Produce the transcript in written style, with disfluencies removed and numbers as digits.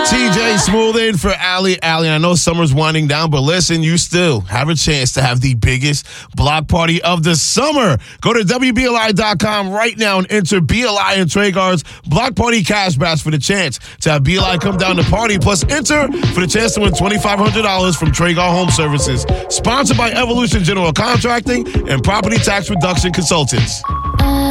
TJ Smooth in for Allie. Allie, I know summer's winding down, but listen, you still have a chance to have the biggest block party of the summer. Go to WBLI.com right now and enter BLI and Traegar's block party cash bash for the chance to have BLI come down to party, plus enter for the chance to win $2,500 from Traegar Home Services. Sponsored by Evolution General Contracting and Property Tax Reduction Consultants.